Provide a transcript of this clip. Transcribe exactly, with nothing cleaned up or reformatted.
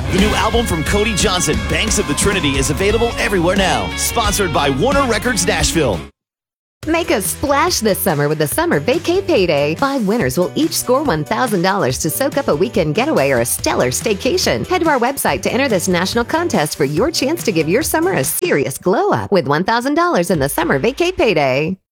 The new album from Cody Johnson, Banks of the Trinity, is available everywhere now. Sponsored by Warner Records Nashville. Make a splash this summer with the Summer Vacay Payday. Five winners will each score one thousand dollars to soak up a weekend getaway or a stellar staycation. Head to our website to enter this national contest for your chance to give your summer a serious glow up with one thousand dollars in the Summer Vacay Payday.